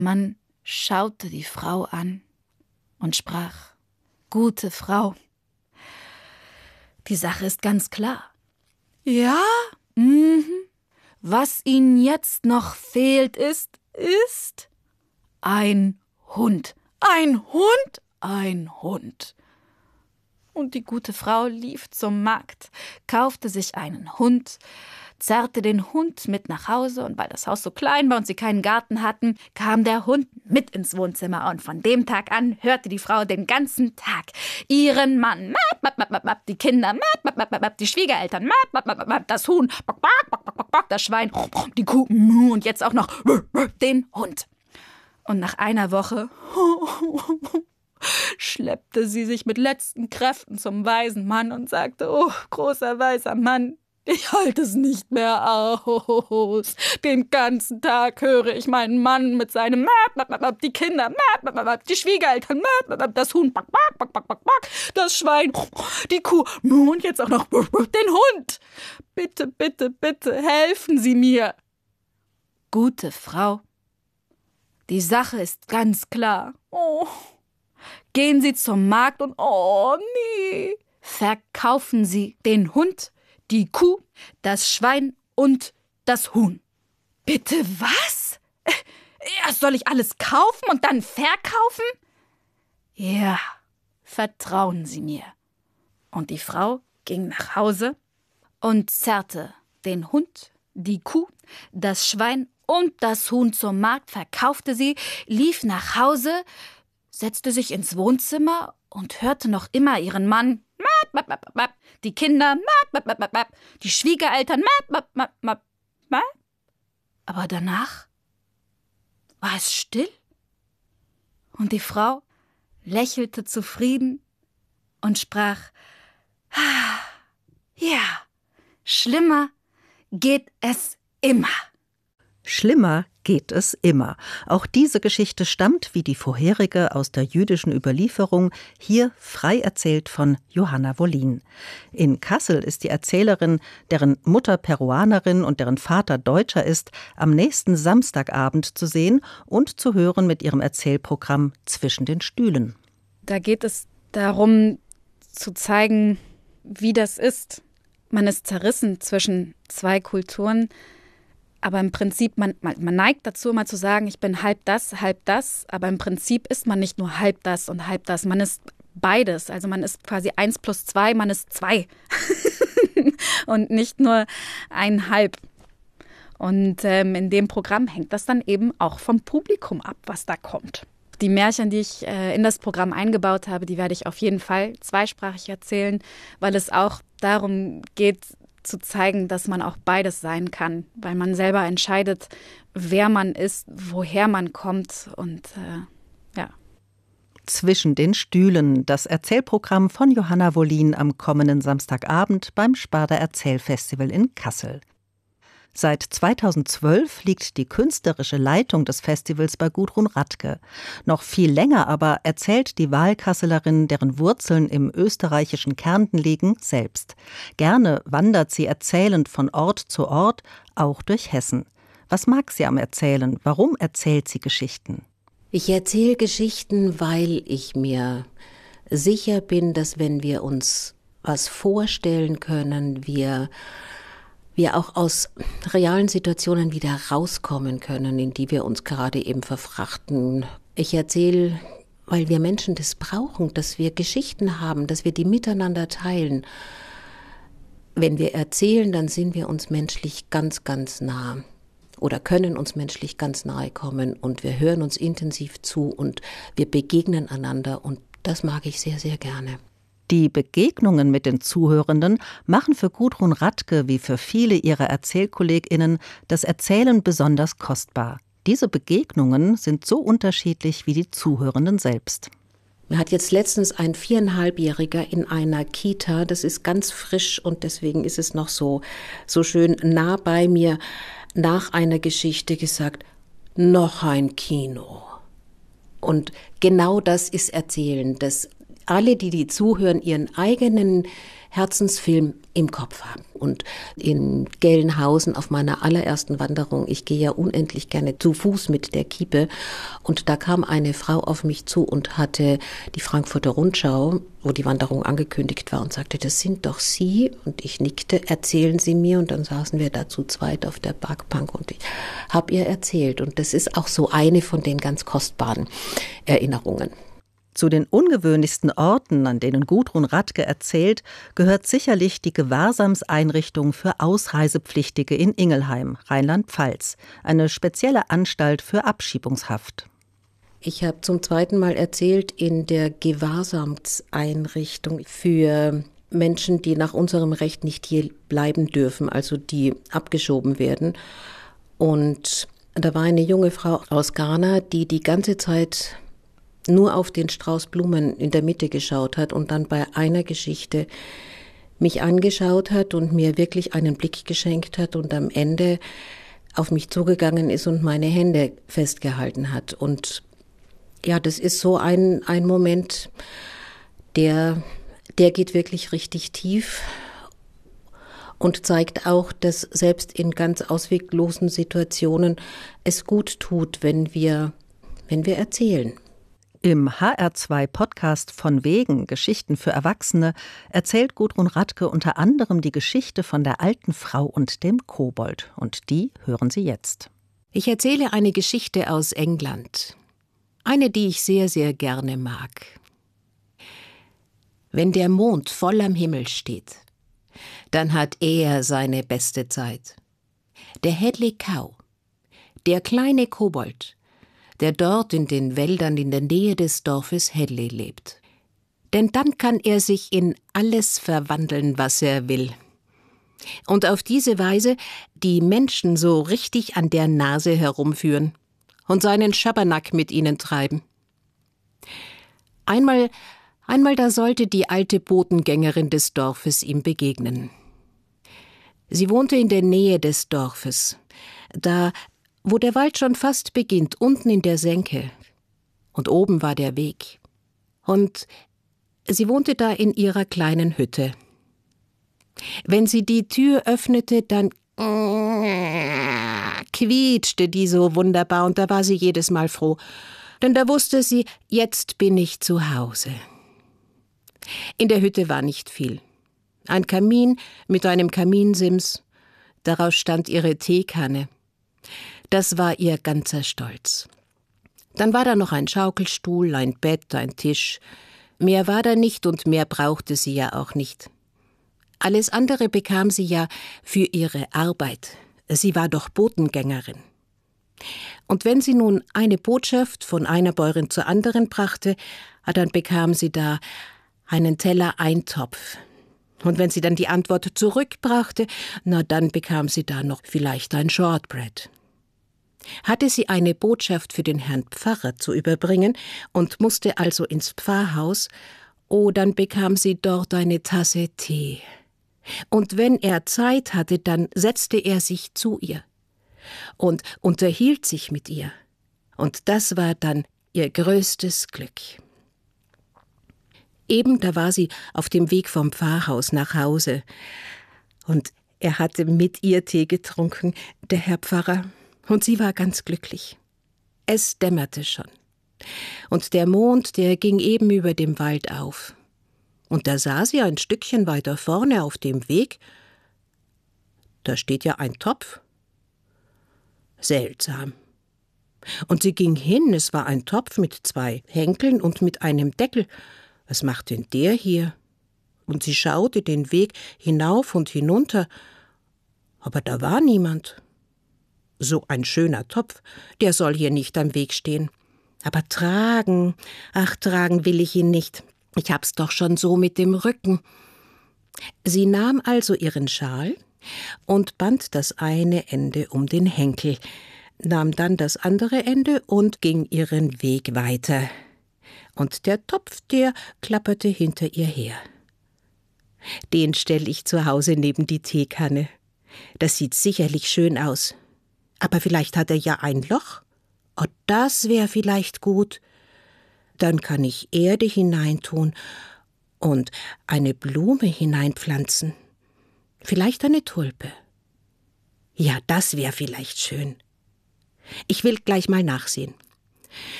Man schaute die Frau an und sprach: »Gute Frau, die Sache ist ganz klar.« »Ja? Was Ihnen jetzt noch fehlt, ist ein Hund. Ein Hund? Ein Hund.« Und die gute Frau lief zum Markt, kaufte sich einen Hund, zerrte den Hund mit nach Hause, und weil das Haus so klein war und sie keinen Garten hatten, kam der Hund mit ins Wohnzimmer, und von dem Tag an hörte die Frau den ganzen Tag ihren Mann, die Kinder, die Schwiegereltern, das Huhn, das Schwein, die Kuh und jetzt auch noch den Hund. Und nach einer Woche schleppte sie sich mit letzten Kräften zum weisen Mann und sagte: »Oh, großer weiser Mann, ich halte es nicht mehr aus. Den ganzen Tag höre ich meinen Mann mit seinem die Kinder, die Schwiegereltern, das Huhn, das Schwein, die Kuh und jetzt auch noch den Hund. Bitte, bitte, bitte, helfen Sie mir.« »Gute Frau, die Sache ist ganz klar. Oh, gehen Sie zum Markt und verkaufen Sie den Hund, die Kuh, das Schwein und das Huhn.« »Bitte was? Ja, soll ich alles kaufen und dann verkaufen?« »Ja, vertrauen Sie mir.« Und die Frau ging nach Hause und zerrte den Hund, die Kuh, das Schwein und das Huhn zum Markt, verkaufte sie, lief nach Hause, setzte sich ins Wohnzimmer und hörte noch immer ihren Mann, die Kinder, die Schwiegereltern, aber danach war es still, und die Frau lächelte zufrieden und sprach: »Ja, schlimmer geht es immer.« Schlimmer geht es immer. Auch diese Geschichte stammt, wie die vorherige, aus der jüdischen Überlieferung, hier frei erzählt von Johanna Wollin. In Kassel ist die Erzählerin, deren Mutter Peruanerin und deren Vater Deutscher ist, am nächsten Samstagabend zu sehen und zu hören mit ihrem Erzählprogramm Zwischen den Stühlen. Da geht es darum, zu zeigen, wie das ist. Man ist zerrissen zwischen zwei Kulturen. Aber im Prinzip, man neigt dazu, immer zu sagen, ich bin halb das. Aber im Prinzip ist man nicht nur halb das und halb das. Man ist beides. Also man ist quasi 1 + 2, man ist 2. Und nicht nur ein halb. Und in dem Programm hängt das dann eben auch vom Publikum ab, was da kommt. Die Märchen, die ich in das Programm eingebaut habe, die werde ich auf jeden Fall zweisprachig erzählen, weil es auch darum geht, zu zeigen, dass man auch beides sein kann, weil man selber entscheidet, wer man ist, woher man kommt und ja. Zwischen den Stühlen, das Erzählprogramm von Johanna Wollin am kommenden Samstagabend beim Sparda Erzählfestival in Kassel. Seit 2012 liegt die künstlerische Leitung des Festivals bei Gudrun Radke. Noch viel länger aber erzählt die Wahlkasselerin, deren Wurzeln im österreichischen Kärnten liegen, selbst. Gerne wandert sie erzählend von Ort zu Ort, auch durch Hessen. Was mag sie am Erzählen? Warum erzählt sie Geschichten? Ich erzähle Geschichten, weil ich mir sicher bin, dass wenn wir uns was vorstellen können, wir auch aus realen Situationen wieder rauskommen können, in die wir uns gerade eben verfrachten. Ich erzähle, weil wir Menschen das brauchen, dass wir Geschichten haben, dass wir die miteinander teilen. Wenn wir erzählen, dann sind wir uns menschlich ganz, ganz nah oder können uns menschlich ganz nahe kommen und wir hören uns intensiv zu und wir begegnen einander und das mag ich sehr, sehr gerne. Die Begegnungen mit den Zuhörenden machen für Gudrun Radke wie für viele ihrer ErzählkollegInnen das Erzählen besonders kostbar. Diese Begegnungen sind so unterschiedlich wie die Zuhörenden selbst. Mir hat jetzt letztens ein 4,5-Jähriger in einer Kita, das ist ganz frisch und deswegen ist es noch so schön nah bei mir, nach einer Geschichte gesagt, noch ein Kino. Und genau das ist Erzählen, dass alle, die zuhören, ihren eigenen Herzensfilm im Kopf haben. Und in Gelnhausen auf meiner allerersten Wanderung, ich gehe ja unendlich gerne zu Fuß mit der Kiepe, und da kam eine Frau auf mich zu und hatte die Frankfurter Rundschau, wo die Wanderung angekündigt war, und sagte, das sind doch Sie. Und ich nickte, erzählen Sie mir. Und dann saßen wir da zu zweit auf der Parkbank und ich habe ihr erzählt. Und das ist auch so eine von den ganz kostbaren Erinnerungen. Zu den ungewöhnlichsten Orten, an denen Gudrun Radke erzählt, gehört sicherlich die Gewahrsamseinrichtung für Ausreisepflichtige in Ingelheim, Rheinland-Pfalz, eine spezielle Anstalt für Abschiebungshaft. Ich habe zum zweiten Mal erzählt in der Gewahrsamseinrichtung für Menschen, die nach unserem Recht nicht hier bleiben dürfen, also die abgeschoben werden. Und da war eine junge Frau aus Ghana, die die ganze Zeit nur auf den Strauß Blumen in der Mitte geschaut hat und dann bei einer Geschichte mich angeschaut hat und mir wirklich einen Blick geschenkt hat und am Ende auf mich zugegangen ist und meine Hände festgehalten hat. Und ja, das ist so ein Moment, der geht wirklich richtig tief und zeigt auch, dass selbst in ganz ausweglosen Situationen es gut tut, wenn wir erzählen. Im HR2-Podcast von Wegen, Geschichten für Erwachsene, erzählt Gudrun Radke unter anderem die Geschichte von der alten Frau und dem Kobold. Und die hören Sie jetzt. Ich erzähle eine Geschichte aus England. Eine, die ich sehr, sehr gerne mag. Wenn der Mond voll am Himmel steht, dann hat er seine beste Zeit. Der Hedley Cow, der kleine Kobold, der dort in den Wäldern in der Nähe des Dorfes Hedley lebt. Denn dann kann er sich in alles verwandeln, was er will. Und auf diese Weise die Menschen so richtig an der Nase herumführen und seinen Schabernack mit ihnen treiben. Einmal da sollte die alte Botengängerin des Dorfes ihm begegnen. Sie wohnte in der Nähe des Dorfes, da wo der Wald schon fast beginnt, unten in der Senke. Und oben war der Weg. Und sie wohnte da in ihrer kleinen Hütte. Wenn sie die Tür öffnete, dann quietschte die so wunderbar, und da war sie jedes Mal froh. Denn da wusste sie, jetzt bin ich zu Hause. In der Hütte war nicht viel. Ein Kamin mit einem Kaminsims, darauf stand ihre Teekanne. Das war ihr ganzer Stolz. Dann war da noch ein Schaukelstuhl, ein Bett, ein Tisch. Mehr war da nicht und mehr brauchte sie ja auch nicht. Alles andere bekam sie ja für ihre Arbeit. Sie war doch Botengängerin. Und wenn sie nun eine Botschaft von einer Bäuerin zur anderen brachte, dann bekam sie da einen Teller Eintopf. Und wenn sie dann die Antwort zurückbrachte, dann bekam sie da noch vielleicht ein Shortbread. Hatte sie eine Botschaft für den Herrn Pfarrer zu überbringen und musste also ins Pfarrhaus, dann bekam sie dort eine Tasse Tee. Und wenn er Zeit hatte, dann setzte er sich zu ihr und unterhielt sich mit ihr. Und das war dann ihr größtes Glück. Eben da war sie auf dem Weg vom Pfarrhaus nach Hause. Und er hatte mit ihr Tee getrunken, der Herr Pfarrer. Und sie war ganz glücklich. Es dämmerte schon. Und der Mond, der ging eben über dem Wald auf. Und da sah sie ein Stückchen weiter vorne auf dem Weg, da steht ja ein Topf. Seltsam. Und sie ging hin, es war ein Topf mit 2 Henkeln und mit einem Deckel. Was macht denn der hier? Und sie schaute den Weg hinauf und hinunter, aber da war niemand. So ein schöner Topf, der soll hier nicht am Weg stehen. Aber tragen will ich ihn nicht. Ich hab's doch schon so mit dem Rücken. Sie nahm also ihren Schal und band das eine Ende um den Henkel, nahm dann das andere Ende und ging ihren Weg weiter. Und der Topf, der klapperte hinter ihr her. Den stell ich zu Hause neben die Teekanne. Das sieht sicherlich schön aus. Aber vielleicht hat er ja ein Loch. Oh, das wäre vielleicht gut. Dann kann ich Erde hineintun Und eine Blume hineinpflanzen. Vielleicht eine Tulpe. Ja, das wäre vielleicht schön. Ich will gleich mal nachsehen.